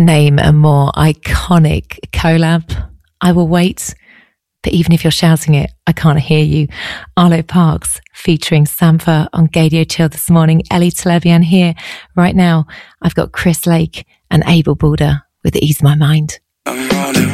name a more iconic collab. I will wait. But even if you're shouting it, I can't hear you. Arlo Parks featuring Sampha on Gadio Chill this morning. Ellie Telebian here. Right now, I've got Chris Lake and Abel Balder with Ease My Mind. I'm running.